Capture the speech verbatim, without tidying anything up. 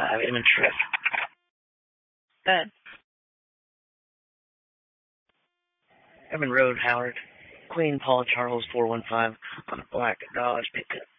five, Inman Trip. Good. Evan Road, Howard. Queen Paul Charles four one five on a black Dodge pickup.